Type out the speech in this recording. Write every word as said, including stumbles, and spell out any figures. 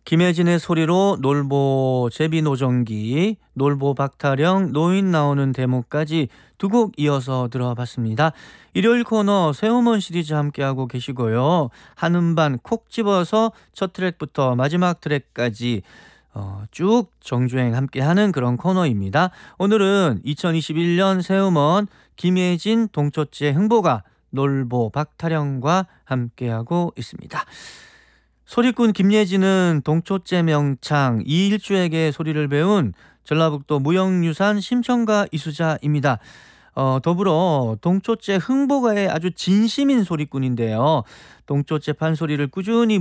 김혜진의 소리로 놀보 제비노정기, 놀보 박타령, 노인 나오는 대목까지 두 곡 이어서 들어봤습니다. 일요일 코너 새우먼 시리즈 함께하고 계시고요. 한음반 콕 집어서 첫 트랙부터 마지막 트랙까지 어, 쭉 정주행 함께하는 그런 코너입니다. 오늘은 이천이십일 년 새우먼 김혜진, 동초째 흥보가 놀보 박타령과 함께하고 있습니다. 소리꾼 김예진은 동초째 명창 이일주에게 소리를 배운 전라북도 무형유산 심청가 이수자입니다. 어, 더불어 동초째 흥보가의 아주 진심인 소리꾼인데요. 동초째 판소리를 꾸준히